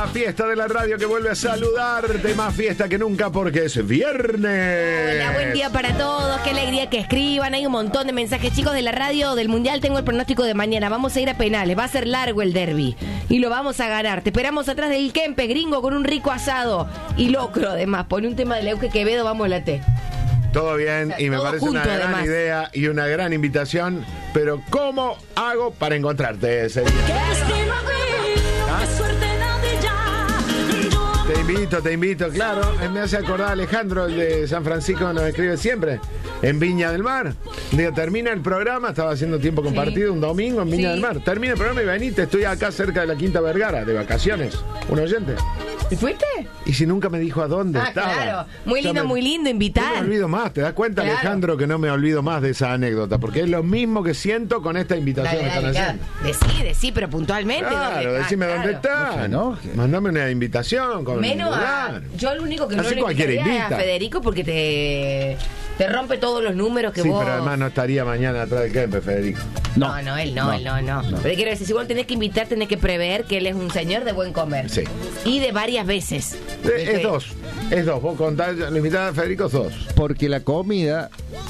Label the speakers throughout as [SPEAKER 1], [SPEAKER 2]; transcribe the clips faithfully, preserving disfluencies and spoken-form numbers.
[SPEAKER 1] La fiesta de la radio que vuelve a saludarte, más fiesta que nunca porque es viernes.
[SPEAKER 2] Hola, buen día para todos, qué alegría que escriban, hay un montón de mensajes. Chicos de la radio del Mundial, tengo el pronóstico de mañana, vamos a ir a penales, va a ser largo el derbi y lo vamos a ganar. Te esperamos atrás del Kempe, gringo, con un rico asado y locro además, pon un tema de Leuque Quevedo, vamos la T.
[SPEAKER 1] Todo bien,
[SPEAKER 2] O sea,
[SPEAKER 1] y me
[SPEAKER 2] todo
[SPEAKER 1] parece
[SPEAKER 2] junto,
[SPEAKER 1] una gran
[SPEAKER 2] además.
[SPEAKER 1] idea y una gran invitación, pero ¿cómo hago para encontrarte ese día? Te invito, te invito, claro. Me hace acordar a Alejandro, el de San Francisco, nos escribe siempre. En Viña del Mar. Digo, termina el programa, estaba haciendo tiempo compartido, sí. Un domingo en Viña
[SPEAKER 2] Sí.
[SPEAKER 1] del Mar. Termina el programa y venite, estoy acá cerca de la Quinta Vergara, de vacaciones. Un oyente.
[SPEAKER 2] ¿Y fuiste?
[SPEAKER 1] Y si nunca me dijo a dónde
[SPEAKER 2] Ah,
[SPEAKER 1] estaba.
[SPEAKER 2] claro. Muy
[SPEAKER 1] Ya
[SPEAKER 2] lindo,
[SPEAKER 1] me-
[SPEAKER 2] muy lindo invitar.
[SPEAKER 1] No me olvido más, ¿te das cuenta,
[SPEAKER 2] Claro.
[SPEAKER 1] Alejandro, que no me olvido más de esa anécdota? Porque es lo mismo que siento con esta invitación
[SPEAKER 2] Dale,
[SPEAKER 1] que están
[SPEAKER 2] dale,
[SPEAKER 1] haciendo.
[SPEAKER 2] decí, decí, pero puntualmente.
[SPEAKER 1] Claro,
[SPEAKER 2] ¿dónde?
[SPEAKER 1] decime
[SPEAKER 2] Ah,
[SPEAKER 1] dónde
[SPEAKER 2] claro.
[SPEAKER 1] está.
[SPEAKER 3] ¿no?
[SPEAKER 1] Mandame una invitación con
[SPEAKER 2] Menos a,
[SPEAKER 1] lugar.
[SPEAKER 2] yo lo único que no
[SPEAKER 1] Así
[SPEAKER 2] le
[SPEAKER 1] cualquiera
[SPEAKER 2] invitaría
[SPEAKER 1] invita.
[SPEAKER 2] a Federico porque te, te rompe todos los números que
[SPEAKER 1] Sí,
[SPEAKER 2] vos...
[SPEAKER 1] pero además no estaría mañana atrás del Kempe, Federico.
[SPEAKER 2] No, no, él no, él no, no, Pero quiero decir, si vos lo tenés que invitar, tenés que prever que él es un señor de buen comer.
[SPEAKER 1] Sí.
[SPEAKER 2] Y de varias veces.
[SPEAKER 1] Eh, Es dos, es dos. Vos contás, la invitada de Federico es dos.
[SPEAKER 3] Porque la comida,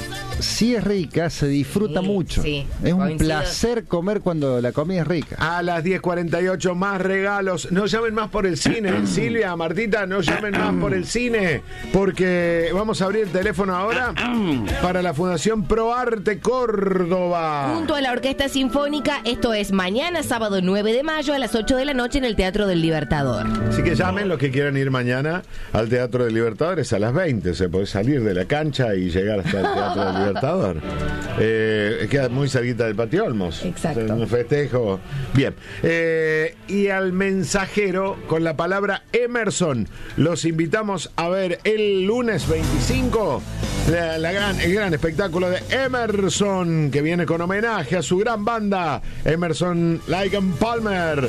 [SPEAKER 3] si es rica, se disfruta
[SPEAKER 2] Sí,
[SPEAKER 3] mucho.
[SPEAKER 2] sí,
[SPEAKER 3] es un
[SPEAKER 2] coincido.
[SPEAKER 3] placer comer cuando la comida es rica.
[SPEAKER 1] A las diez cuarenta y ocho, más regalos. No llamen más por el cine. Silvia, Martita, no llamen más por el cine. Porque vamos a abrir el teléfono ahora para la Fundación ProArte Córdoba.
[SPEAKER 2] Junto a la Orquesta Sinfónica, esto es mañana, sábado nueve de mayo, a las ocho de la noche en el Teatro del Libertador.
[SPEAKER 1] Así que llamen los que quieran ir mañana al Teatro del Libertadores a las veinte. Se puede salir de la cancha y llegar hasta el Teatro del Libertador. Eh, queda muy cerquita del Patio Olmos.
[SPEAKER 2] Exacto.
[SPEAKER 1] Un festejo. Bien. Eh, y al mensajero con la palabra Emerson. Los invitamos a ver el lunes veinticinco la, la gran, el gran espectáculo de Emerson, que viene con homenaje a su gran banda, Emerson, Lake and Palmer.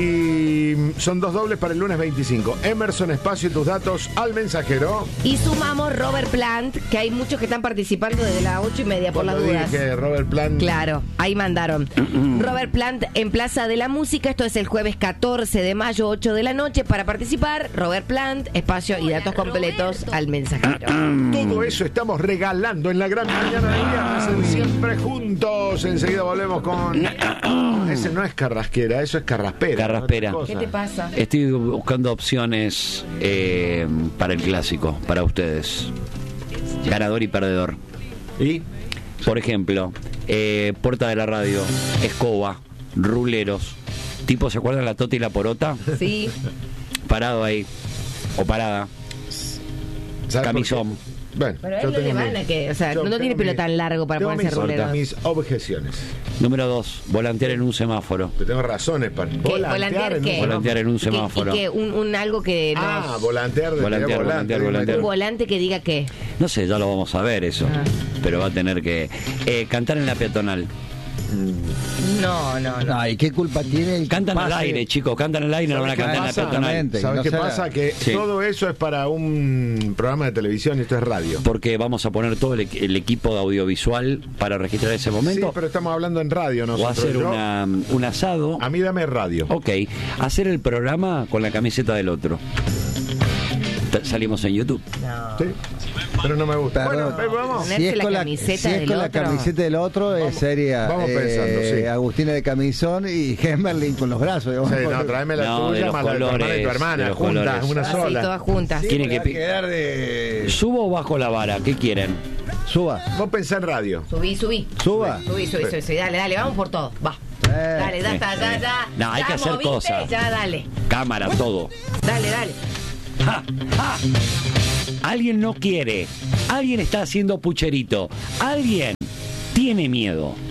[SPEAKER 1] Y son dos dobles para el lunes veinticinco. Emerson, espacio y tus datos al mensajero.
[SPEAKER 2] Y sumamos Robert Plant, que hay muchos que están participando desde las ocho y media por las
[SPEAKER 1] Cuando
[SPEAKER 2] dudas.
[SPEAKER 1] dije Robert Plant.
[SPEAKER 2] Claro, ahí mandaron. Robert Plant en Plaza de la Música, esto es el jueves catorce de mayo, ocho de la noche. Para participar, Robert Plant, espacio y datos completos al mensajero.
[SPEAKER 1] Todo eso estamos regalando en la gran mañana de viernes, siempre juntos. Enseguida volvemos con... Ese no es carrasquera, eso es carraspera.
[SPEAKER 4] Carraspera.
[SPEAKER 1] otra cosa.
[SPEAKER 2] ¿Qué te pasa?
[SPEAKER 4] Estoy buscando opciones eh, para el clásico, para ustedes. Ganador y perdedor.
[SPEAKER 1] ¿Y?
[SPEAKER 4] Por ejemplo, eh, puerta de la radio, escoba, ruleros. Tipo, ¿se acuerdan la tota y la porota?
[SPEAKER 2] Sí.
[SPEAKER 4] Parado ahí. O parada.
[SPEAKER 1] ¿Sabes
[SPEAKER 4] Camisón.
[SPEAKER 1] por qué? Bueno,
[SPEAKER 2] Pero a
[SPEAKER 1] yo
[SPEAKER 2] él no le
[SPEAKER 1] tengo
[SPEAKER 2] van a
[SPEAKER 1] mis-
[SPEAKER 2] que, o sea,
[SPEAKER 1] yo
[SPEAKER 2] no tiene
[SPEAKER 1] tengo
[SPEAKER 2] pelo
[SPEAKER 1] mis-
[SPEAKER 2] tan largo para
[SPEAKER 1] tengo
[SPEAKER 2] ponerse
[SPEAKER 1] mis-
[SPEAKER 2] ruleros.
[SPEAKER 1] mis objeciones.
[SPEAKER 4] Número dos, volantear en un semáforo.
[SPEAKER 1] Yo tengo razones para
[SPEAKER 2] ¿Qué?
[SPEAKER 1] volantear,
[SPEAKER 2] ¿Volantear
[SPEAKER 1] en un-
[SPEAKER 2] qué?
[SPEAKER 4] Volantear en un
[SPEAKER 2] ¿Y qué-
[SPEAKER 4] semáforo.
[SPEAKER 2] ¿Y qué? Un, un algo que nos...
[SPEAKER 1] Ah, volantear de
[SPEAKER 4] Volantear, volantear, volantear.
[SPEAKER 2] Un volante que diga qué.
[SPEAKER 4] No sé, ya lo vamos a ver eso.
[SPEAKER 2] Ah.
[SPEAKER 4] Pero va a tener que... eh, cantar en la peatonal.
[SPEAKER 2] No, no, no.
[SPEAKER 3] Ay, ¿qué culpa tiene el
[SPEAKER 4] Cantan al
[SPEAKER 3] pase?
[SPEAKER 4] aire, chicos, cantan al aire, no van a
[SPEAKER 1] ¿Sabes qué
[SPEAKER 4] cantar en la
[SPEAKER 1] pasa?
[SPEAKER 4] peatonal.
[SPEAKER 3] Exactamente.
[SPEAKER 1] ¿Sabes
[SPEAKER 3] no
[SPEAKER 1] qué
[SPEAKER 3] sea-
[SPEAKER 1] pasa? Que
[SPEAKER 4] Sí.
[SPEAKER 1] todo eso es para un programa de televisión y esto es radio.
[SPEAKER 4] Porque vamos a poner todo el, equ- el equipo de audiovisual para registrar ese
[SPEAKER 1] Sí,
[SPEAKER 4] momento.
[SPEAKER 1] pero estamos hablando en radio
[SPEAKER 4] o
[SPEAKER 1] nosotros.
[SPEAKER 4] hacer
[SPEAKER 1] Yo-
[SPEAKER 4] una, un asado.
[SPEAKER 1] A mí dame radio.
[SPEAKER 4] Ok, hacer el programa con la camiseta del otro. T- Salimos en YouTube.
[SPEAKER 2] No.
[SPEAKER 1] Sí, pero no me gusta.
[SPEAKER 3] Perdón.
[SPEAKER 1] Bueno, vamos.
[SPEAKER 2] Ponerse
[SPEAKER 3] Si es
[SPEAKER 2] la
[SPEAKER 3] con la,
[SPEAKER 2] camiseta
[SPEAKER 3] si es
[SPEAKER 2] del
[SPEAKER 3] con la
[SPEAKER 2] otro.
[SPEAKER 3] camiseta del otro, eh,
[SPEAKER 1] Vamos-
[SPEAKER 3] sería
[SPEAKER 1] vamos
[SPEAKER 3] eh,
[SPEAKER 1] pensando, sí.
[SPEAKER 3] Agustina de camisón y Hemmerlin con los brazos. digamos.
[SPEAKER 1] Sí, no, tráeme la
[SPEAKER 4] No, de
[SPEAKER 1] tuya
[SPEAKER 4] los
[SPEAKER 1] más la de tu hermana y tu
[SPEAKER 4] colores,
[SPEAKER 1] hermana,
[SPEAKER 4] de los
[SPEAKER 1] juntas,
[SPEAKER 4] colores.
[SPEAKER 1] una
[SPEAKER 2] Así,
[SPEAKER 1] sola.
[SPEAKER 2] todas juntas.
[SPEAKER 3] Sí,
[SPEAKER 4] Tiene
[SPEAKER 3] porque
[SPEAKER 4] que
[SPEAKER 3] va a
[SPEAKER 4] pi-
[SPEAKER 3] quedar de...
[SPEAKER 4] ¿Subo o bajo la vara? ¿Qué quieren?
[SPEAKER 3] Suba,
[SPEAKER 1] Vos pensá en radio.
[SPEAKER 2] Subí, subí.
[SPEAKER 3] suba.
[SPEAKER 2] Subí, subí, subí, subí. Dale, dale, vamos por todo. Va.
[SPEAKER 3] Eh,
[SPEAKER 2] Dale, ya está, ya, ya.
[SPEAKER 4] No, hay
[SPEAKER 2] Ya
[SPEAKER 4] que hacer
[SPEAKER 2] moviste,
[SPEAKER 4] cosas.
[SPEAKER 2] Ya, dale.
[SPEAKER 4] Cámara, todo.
[SPEAKER 2] Dale, dale.
[SPEAKER 4] ¡Ja! ¡Ja! Alguien no quiere. Alguien está haciendo pucherito. Alguien tiene miedo.